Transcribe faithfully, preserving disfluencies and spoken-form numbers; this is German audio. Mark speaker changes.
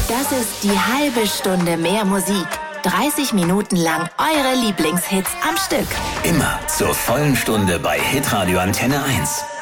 Speaker 1: Das ist die halbe Stunde mehr Musik. dreißig Minuten lang eure Lieblingshits am Stück.
Speaker 2: Immer zur vollen Stunde bei Hitradio Antenne eins.